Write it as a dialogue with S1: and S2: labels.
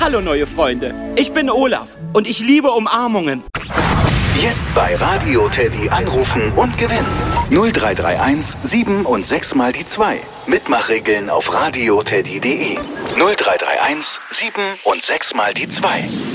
S1: Hallo neue Freunde, ich bin Olaf und ich liebe Umarmungen.
S2: Jetzt bei Radio Teddy anrufen und gewinnen. 0331 7 und 6 mal die 2. Mitmachregeln auf radioteddy.de. 0331 7 und 6 mal die 2.